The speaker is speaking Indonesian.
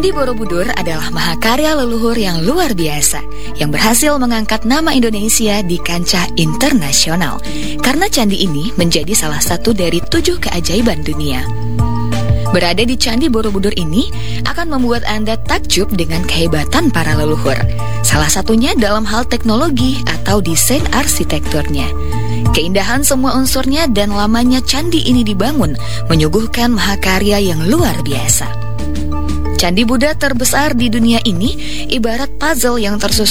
Candi Borobudur adalah mahakarya leluhur yang luar biasa yang berhasil mengangkat nama Indonesia di kancah internasional karena candi ini menjadi salah satu dari 7 keajaiban dunia. Berada di Candi Borobudur ini akan membuat Anda takjub dengan kehebatan para leluhur. Salah satunya dalam hal teknologi atau desain arsitekturnya. Keindahan semua unsurnya dan lamanya candi ini dibangun menyuguhkan mahakarya yang luar biasa. Candi Buddha terbesar di dunia ini ibarat puzzle yang tersusun